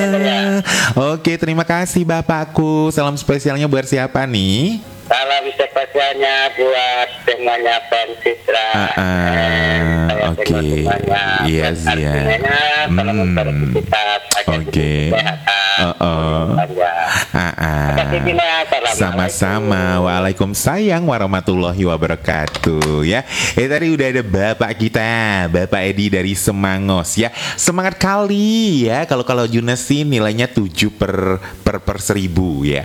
Oke, terima kasih Bapakku. Salam spesialnya buat siapa nih? Salam spesialnya buat semuanya fans Citra. Oke, iya sih ya. Oke. Sama-sama. Waalaikumsalam warahmatullahi wabarakatuh ya. Tadi udah ada bapak kita, Bapak Edi dari Semangos ya. Semangat kali ya. Kalau Junas sih nilainya 7 per 1000 ya.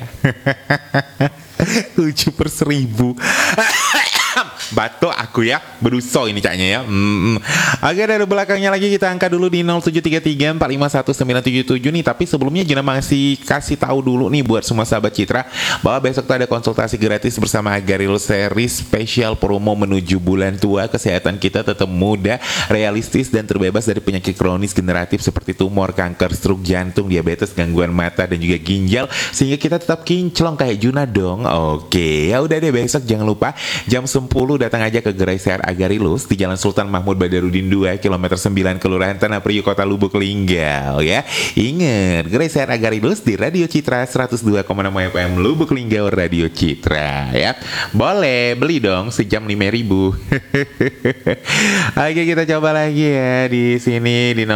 7/1000. Batuk aku ya, beruso ini caknya ya. Oke, dari belakangnya lagi kita angkat dulu di 0733451977 nih. Tapi sebelumnya Juna masih kasih tahu dulu nih buat semua sahabat Citra bahwa besok tuh ada konsultasi gratis bersama Agarillo Series spesial promo menuju bulan tua. Kesehatan kita tetap muda, realistis dan terbebas dari penyakit kronis generatif seperti tumor, kanker, stroke jantung, diabetes, gangguan mata dan juga ginjal, sehingga kita tetap kinclong kayak Juna dong. Oke, ya udah deh, besok jangan lupa jam 10 datang aja ke Gerai Sehat Agarillo di Jalan Sultan Mahmud Badarudin 2, kilometer 9, Kelurahan Tanah Priok, Kota Lubuk Linggau ya. Ingat, Gerai Sehat Agarillo di Radio Citra 102,6 FM Lubuk Linggau, Radio Citra ya. Boleh beli dong sejam 5.000. Oke, kita coba lagi ya di sini di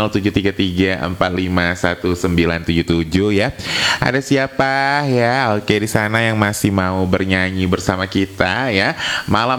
0733451977 ya. Ada siapa ya? Oke, di sana yang masih mau bernyanyi bersama kita ya. Malam